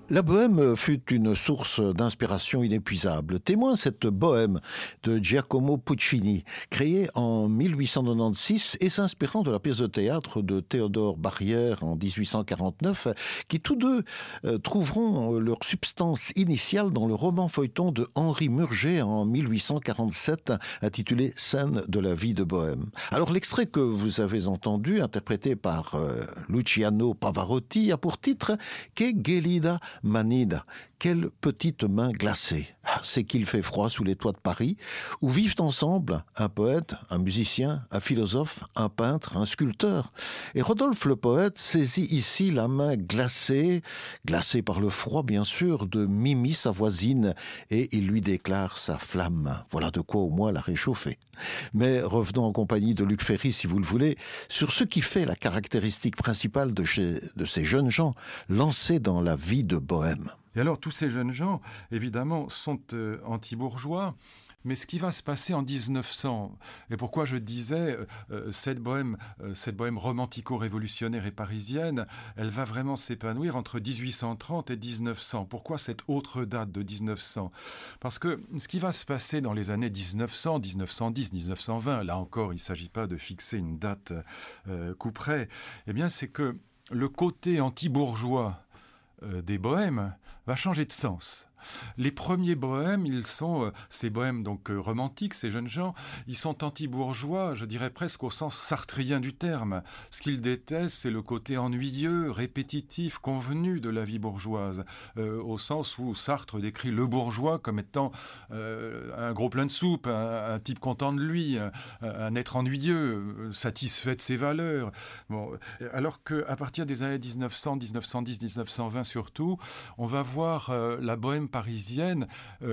La bohème fut une source d'inspiration inépuisable. Témoin cette bohème de Giacomo Puccini, créée en 1896 et s'inspirant de la pièce de théâtre de Théodore Barrière en 1849, qui tous deux trouveront leur substance initiale dans le roman feuilleton de Henri Murger en 1847, intitulé Scènes de la vie de Bohème. Alors l'extrait que vous avez entendu, interprété par Luciano Pavarotti, a pour titre Che gelida manida, quelle petite main glacée. C'est qu'il fait froid sous les toits de Paris, où vivent ensemble un poète, un musicien, un philosophe, un peintre, un sculpteur. Et Rodolphe le poète saisit ici la main glacée par le froid bien sûr, de Mimi sa voisine, et il lui déclare sa flamme. Voilà de quoi au moins la réchauffer. Mais revenons en compagnie de Luc Ferry, si vous le voulez, sur ce qui fait la caractéristique principale de ces jeunes gens lancés dans la vie de bohème. Et alors, tous ces jeunes gens, évidemment, sont anti-bourgeois. Mais ce qui va se passer en 1900, et pourquoi je disais cette bohème romantico-révolutionnaire et parisienne, elle va vraiment s'épanouir entre 1830 et 1900. Pourquoi cette autre date de 1900 ? Parce que ce qui va se passer dans les années 1900, 1910, 1920, là encore, il ne s'agit pas de fixer une date coup près, eh bien c'est que le côté anti-bourgeois des bohèmes va changer de sens. Les premiers bohèmes, ils sont, ces bohèmes donc romantiques, ces jeunes gens, ils sont anti-bourgeois, je dirais presque au sens sartrien du terme. Ce qu'ils détestent, c'est le côté ennuyeux, répétitif, convenu de la vie bourgeoise, au sens où Sartre décrit le bourgeois comme étant un gros plein de soupe, un type content de lui, un être ennuyeux, satisfait de ses valeurs. Bon, alors qu'à partir des années 1900, 1910, 1920 surtout, on va voir la bohème parisienne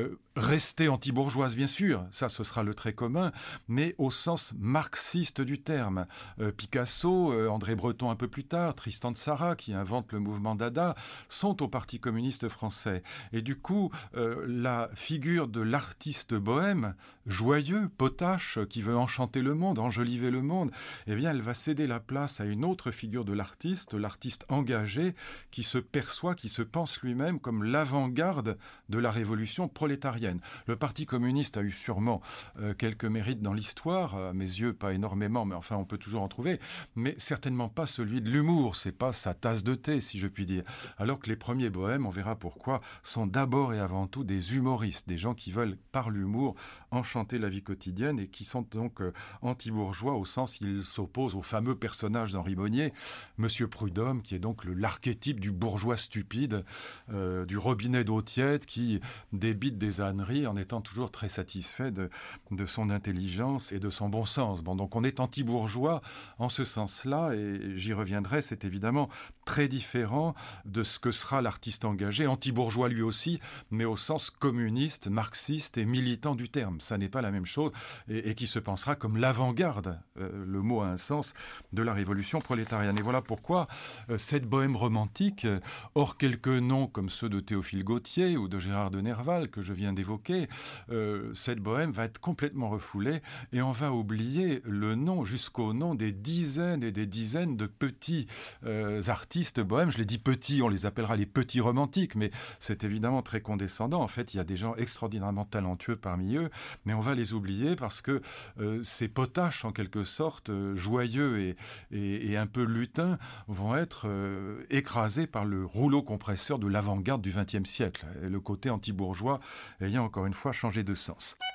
rester anti-bourgeoise, bien sûr, ça ce sera le trait commun, mais au sens marxiste du terme. Picasso, André Breton un peu plus tard, Tristan Tzara qui invente le mouvement Dada, sont au Parti communiste français. Et du coup, la figure de l'artiste bohème, joyeux, potache, qui veut enchanter le monde, enjoliver le monde, eh bien elle va céder la place à une autre figure de l'artiste engagé, qui se perçoit, qui se pense lui-même comme l'avant-garde de la révolution prolétarienne. Le Parti communiste a eu sûrement quelques mérites dans l'histoire, à mes yeux pas énormément, mais enfin on peut toujours en trouver, mais certainement pas celui de l'humour, c'est pas sa tasse de thé si je puis dire. Alors que les premiers bohèmes, on verra pourquoi, sont d'abord et avant tout des humoristes, des gens qui veulent par l'humour enchanter la vie quotidienne et qui sont donc anti-bourgeois au sens ils s'opposent au fameux personnage d'Henri Monnier, Monsieur Prudhomme, qui est donc l'archétype du bourgeois stupide, du robinet d'eau tiède qui débite des âneries en étant toujours très satisfait de son intelligence et de son bon sens. Bon, donc on est anti-bourgeois en ce sens-là, et j'y reviendrai, c'est évidemment très différent de ce que sera l'artiste engagé, anti-bourgeois lui aussi, mais au sens communiste, marxiste et militant du terme. Ça n'est pas la même chose, et qui se pensera comme l'avant-garde, le mot a un sens, de la révolution prolétarienne. Et voilà pourquoi cette bohème romantique, hors quelques noms comme ceux de Théophile Gautier ou de Gérard de Nerval que je viens d'évoquer, cette bohème va être complètement refoulée et on va oublier le nom, jusqu'au nom des dizaines et des dizaines de petits artistes bohèmes. Je les dis petits, on les appellera les petits romantiques, mais c'est évidemment très condescendant. En fait, il y a des gens extraordinairement talentueux parmi eux, mais on va les oublier parce que ces potaches, en quelque sorte, joyeux et un peu lutins, vont être écrasés par le rouleau compresseur de l'avant-garde du XXe siècle. Et le côté anti-bourgeois ayant encore une fois changé de sens.